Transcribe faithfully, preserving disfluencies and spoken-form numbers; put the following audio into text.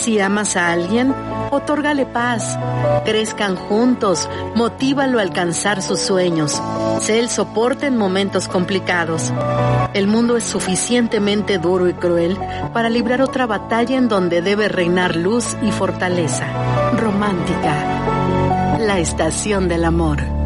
Si amas a alguien, otórgale paz. Crezcan juntos, motívalo a alcanzar sus sueños. Sé el soporte en momentos complicados. El mundo es suficientemente duro y cruel para librar otra batalla en donde debe reinar luz y fortaleza. Romántica, la estación del amor.